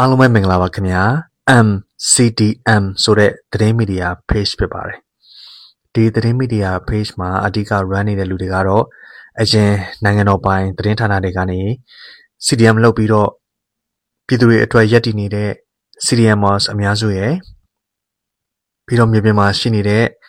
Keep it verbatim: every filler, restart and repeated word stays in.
အားလုံးပဲမင်္ဂလာပါခင်ဗျာ M C D M ဆိုတဲ့သတင်းမီဒီယာ page ဖြစ်ပါတယ်ဒီသတင်းမီဒီယာ page မှာအဓိက run နေတဲ့လူတွေကတော့အရင်နိုင်ငံတော်ပိုင်သတင်းဌာနတွေကနေ C D M လုပ်ပြီးတော့ပြည်သူတွေအတွက်ရပ်တည်နေတဲ့ C D Mers အများစုရဲ့ပြီးတော့မြေပြင်မှာရှိနေတဲ့